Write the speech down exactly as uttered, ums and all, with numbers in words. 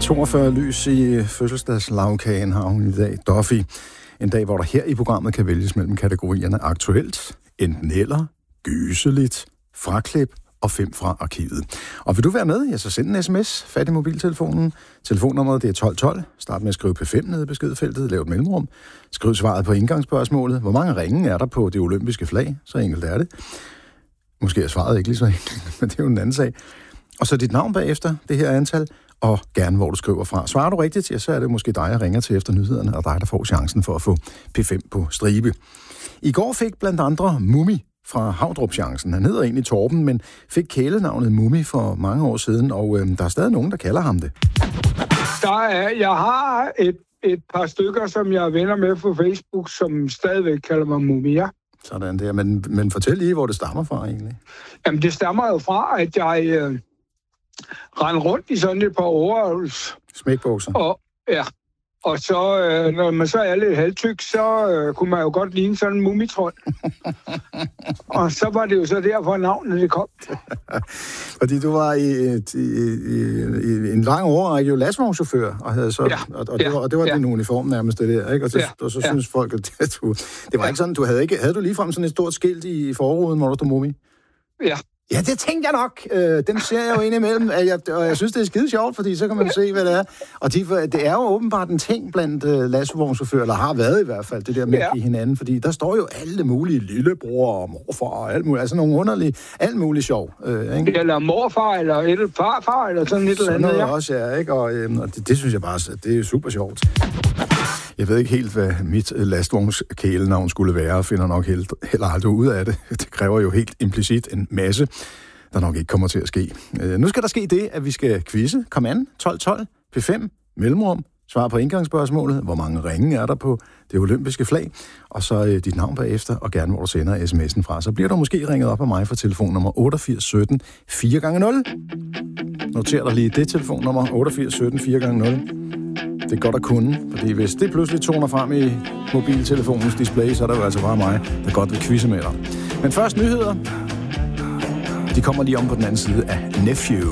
toogfyrre lys i fødselsdagslagkagen har hun i dag. Duffy. En dag, hvor der her i programmet kan vælges mellem kategorierne aktuelt, enten eller, gyseligt, fraklip og fem fra arkivet. Og vil du være med, ja, så send en sms, fat i mobiltelefonen. Telefonnummeret det er tolv tolv. Start med at skrive P fem nede i beskedfeltet, lav et mellemrum. Skriv svaret på indgangsspørgsmålet. Hvor mange ringe er der på det olympiske flag? Så enkelt er det. Måske er svaret ikke lige så enkelt, men det er jo en anden sag. Og så dit navn bagefter, det her antal, og gerne hvor du skriver fra. Svarer du rigtigt, ja, så er det måske dig, jeg ringer til efter nyhederne, og dig, der får chancen for at få P fem på stribe. I går fik blandt andre Mummi fra Havdrup chancen. Han hedder egentlig Torben, men fik kælenavnet Mummi for mange år siden, og øh, der er stadig nogen, der kalder ham det. Der er, jeg har et, et par stykker, som jeg er venner med på Facebook, som stadigvæk kalder mig Mummi, ja. Sådan der, men, men fortæl lige, hvor det stammer fra egentlig. Jamen, det stammer jo fra, at jeg øh, rendte rundt i sådan et par overholds. Smækbukser. Og, ja, og så, øh, når man så er lidt halvtyk, så øh, kunne man jo godt ligne sådan en mumitrold. Og så var det jo så derfor navnet det kom. Fordi du var i, i, i, i en lang årrække jo lastvognschauffør, og, havde så, ja, og, og det ja, var, og det var ja. din uniform nærmest det der, ikke? Og, det, ja, og så ja. synes folk, at det, du, det var ikke sådan, du havde ikke, havde du ligefrem sådan et stort skilt i, i forruden, hvor der stod Mummi? Ja. Ja, det tænkte jeg nok. Øh, dem ser jeg jo indimellem, og jeg, og jeg synes, det er skide sjovt, fordi så kan man se, hvad det er. Og de, det er jo åbenbart en ting blandt uh, lastvognchauffører, eller har været i hvert fald, det der med ja. at give hinanden, fordi der står jo alle mulige lillebror og morfar og alt muligt, altså nogle underlige, alt muligt sjov. Øh, ikke? Eller morfar, eller et farfar, eller sådan et sådan eller andet, ja. ja. også, ja, ikke? Og, øh, og det, det synes jeg bare, det er super sjovt. Jeg ved ikke helt, hvad mit lastvognskælenavn skulle være, og finder nok helt, heller aldrig ud af det. Det kræver jo helt implicit en masse, der nok ikke kommer til at ske. Øh, nu skal der ske det, at vi skal quizze. Kom an, tolv tolv, P fem, mellemrum, svar på indgangsspørgsmålet, hvor mange ringe er der på det olympiske flag, og så øh, dit navn bagefter, og gerne hvor du sender sms'en fra. Så bliver du måske ringet op af mig fra telefonnummer otteogfirs sytten fire gange nul. Noter dig lige det telefonnummer, otteogfirs sytten fire gange nul. Det er godt at kunne, fordi hvis det pludselig toner frem i mobiltelefonens display, så er der jo altså bare mig, der godt vil quizze med dig. Men først nyheder. De kommer lige om på den anden side af Nephew.